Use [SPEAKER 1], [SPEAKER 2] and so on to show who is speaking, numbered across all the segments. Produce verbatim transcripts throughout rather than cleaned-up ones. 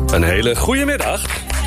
[SPEAKER 1] Een hele goede middag.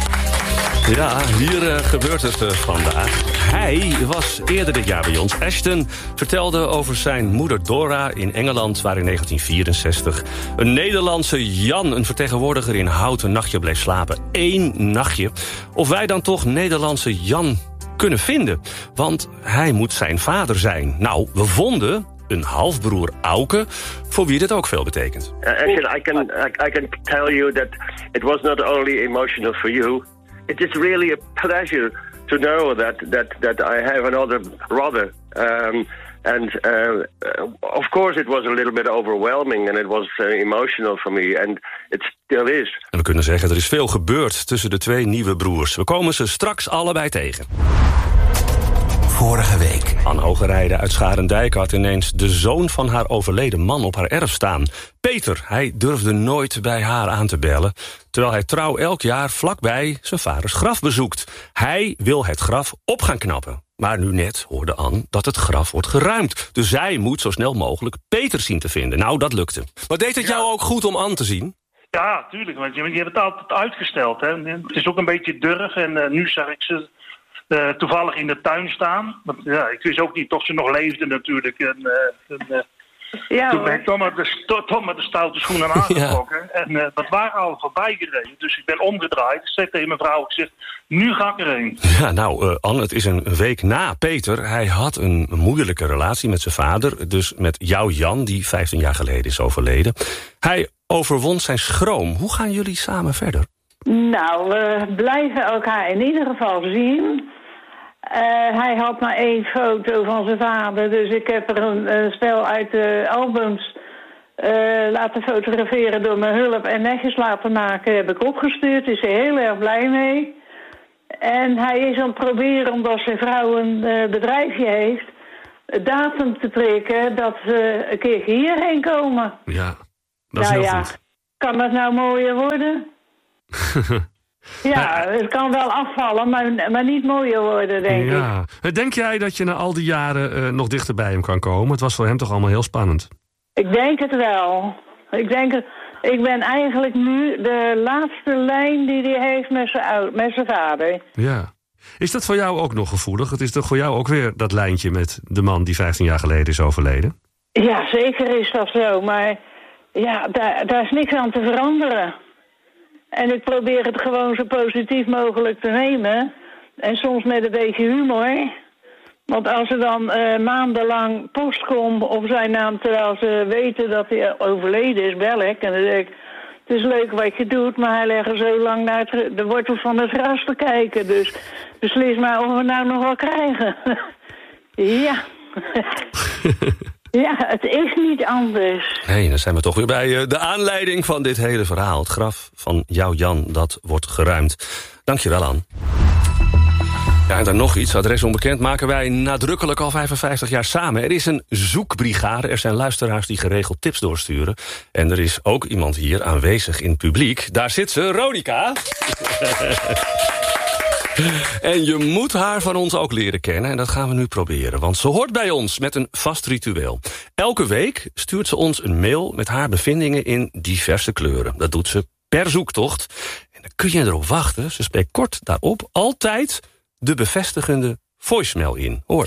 [SPEAKER 1] Ja, hier uh, gebeurt het uh, vandaag. Hij was eerder dit jaar bij ons. Ashton vertelde over zijn moeder Dora in Engeland, waar in negentien vierenzestig een Nederlandse Jan, een vertegenwoordiger in Hout, een nachtje bleef slapen. Eén nachtje. Of wij dan toch Nederlandse Jan kunnen vinden. Want hij moet zijn vader zijn. Nou, we vonden een halfbroer Auke, voor wie dit ook veel betekent.
[SPEAKER 2] Uh, Ashton, I can, I, I can tell you that it was not only emotional for you. It is really a pleasure to know that that that I have another brother. Um, and uh, of course, it was a little bit overwhelming, and it was uh, emotional for me, and it still is.
[SPEAKER 1] En we kunnen zeggen, er is veel gebeurd tussen de twee nieuwe broers. We komen ze straks allebei tegen.
[SPEAKER 3] Vorige week.
[SPEAKER 1] Anne Hogerijde uit Scharendijk had ineens de zoon van haar overleden man op haar erf staan. Peter, hij durfde nooit bij haar aan te bellen, terwijl hij trouw elk jaar vlakbij zijn vaders graf bezoekt. Hij wil het graf op gaan knappen. Maar nu net hoorde Anne dat het graf wordt geruimd. Dus zij moet zo snel mogelijk Peter zien te vinden. Nou, dat lukte. Maar deed het jou ook goed om Anne te zien?
[SPEAKER 4] Ja, tuurlijk, want je, je hebt het altijd uitgesteld. Hè. Het is ook een beetje durf en uh, nu zag ik ze Uh, toevallig in de tuin staan. Want, ja, ik wist ook niet of ze nog leefde natuurlijk. En, uh, en, uh, ja, toen ben ik toch met de, toch met de stoute schoenen aangetrokken. Ja. En uh, dat waren al voorbij gereden. Dus ik ben omgedraaid. Ik zeg tegen mijn vrouw, ik zeg, nu ga ik erheen.
[SPEAKER 1] Ja, nou, uh, Anne, het is een week na Peter. Hij had een moeilijke relatie met zijn vader. Dus met jou, Jan, die vijftien jaar geleden is overleden. Hij overwon zijn schroom. Hoe gaan jullie samen verder?
[SPEAKER 5] Nou, we blijven elkaar in ieder geval zien. Uh, hij had maar één foto van zijn vader, dus ik heb er een uh, stel uit de albums uh, laten fotograferen door mijn hulp en netjes laten maken. Heb ik opgestuurd, is hij heel erg blij mee. En hij is aan het proberen, omdat zijn vrouw een uh, bedrijfje heeft, een datum te prikken dat ze een keer hierheen komen.
[SPEAKER 1] Ja, dat is
[SPEAKER 5] nou
[SPEAKER 1] heel
[SPEAKER 5] ja,
[SPEAKER 1] goed.
[SPEAKER 5] Kan dat nou mooier worden? Ja, het kan wel afvallen, maar, maar niet mooier worden, denk
[SPEAKER 1] ja.
[SPEAKER 5] ik.
[SPEAKER 1] Denk jij dat je na al die jaren uh, nog dichter bij hem kan komen? Het was voor hem toch allemaal heel spannend?
[SPEAKER 5] Ik denk het wel. Ik denk het. Ik ben eigenlijk nu de laatste lijn die hij heeft met zijn, met zijn vader.
[SPEAKER 1] Ja. Is dat voor jou ook nog gevoelig? Het is toch voor jou ook weer dat lijntje met de man die vijftien jaar geleden is overleden?
[SPEAKER 5] Ja, zeker is dat zo. Maar ja, daar, daar is niks aan te veranderen. En ik probeer het gewoon zo positief mogelijk te nemen. En soms met een beetje humor. Want als er dan uh, maandenlang post komt op zijn naam, terwijl ze weten dat hij overleden is, bel ik. En dan denk ik, het is leuk wat je doet, maar hij legt er zo lang naar het, de wortel van het gras te kijken. Dus beslis maar of we nou nog wel krijgen. Ja. Ja, het is niet anders.
[SPEAKER 1] Nee, dan zijn we toch weer bij de aanleiding van dit hele verhaal. Het graf van jouw Jan, dat wordt geruimd. Dankjewel, Anne. Ja, en dan nog iets. Adres onbekend maken wij nadrukkelijk al vijfenvijftig jaar samen. Er is een zoekbrigade. Er zijn luisteraars die geregeld tips doorsturen. En er is ook iemand hier aanwezig in het publiek. Daar zit ze, Ronika. En je moet haar van ons ook leren kennen. En dat gaan we nu proberen. Want ze hoort bij ons met een vast ritueel. Elke week stuurt ze ons een mail met haar bevindingen in diverse kleuren. Dat doet ze per zoektocht. En dan kun je erop wachten. Ze spreekt kort daarop altijd de bevestigende voicemail in. Hoor.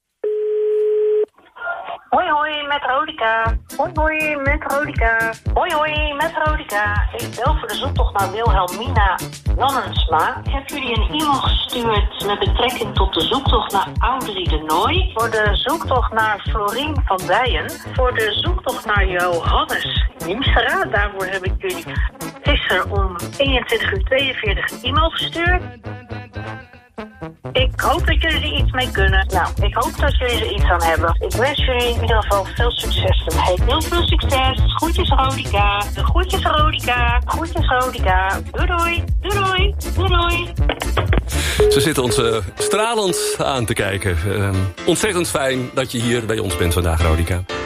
[SPEAKER 6] Hoi hoi, met Ronika. Hoi hoi, met Ronika. Hoi hoi, met Ronika. Ik bel voor de zoektocht naar Wilhelmina Wannensma. Ik heb jullie een e-mail gestuurd met betrekking tot de zoektocht naar Audrey de Nooy. Voor de zoektocht naar Florien van Dijen. Voor de zoektocht naar Johannes Nimstra. Daarvoor heb ik jullie gisteren om eenentwintig uur tweeënveertig een e-mail gestuurd. Ik hoop dat jullie er iets mee kunnen. Nou, ik hoop dat jullie er iets aan hebben. Ik wens jullie in ieder geval veel succes. Heel veel succes. Groetjes Rodika. Groetjes Rodika. Groetjes Rodika. Doei doei. Doei doei. Doei doei.
[SPEAKER 1] Ze zitten ons uh, stralend aan te kijken. Uh, ontzettend fijn dat je hier bij ons bent vandaag, Rodika.